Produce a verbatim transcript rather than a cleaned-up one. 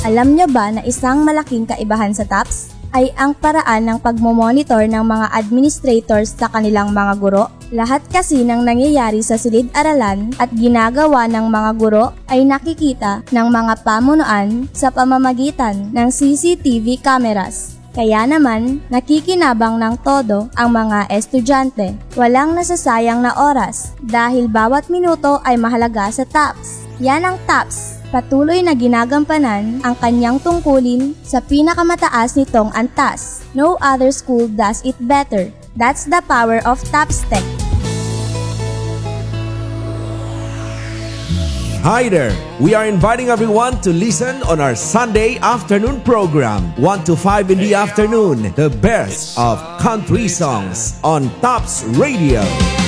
Alam nyo ba na isang malaking kaibahan sa TOPS ay ang paraan ng pagmomonitor ng mga administrators sa kanilang mga guro? Lahat kasi ng nangyayari sa silid-aralan at ginagawa ng mga guro ay nakikita ng mga pamunuan sa pamamagitan ng C C T V cameras. Kaya naman, nakikinabang ng todo ang mga estudyante. Walang nasasayang na oras dahil bawat minuto ay mahalaga sa TOPS. Yan ang TOPS. Patuloy na ginagampanan ang kanyang tungkulin sa pinakamataas nitong antas. No other school does it better. That's the power of TOPS Tech. Hi there! We are inviting everyone to listen on our Sunday afternoon program, one to five in the afternoon, the best of country songs on TOPS Radio.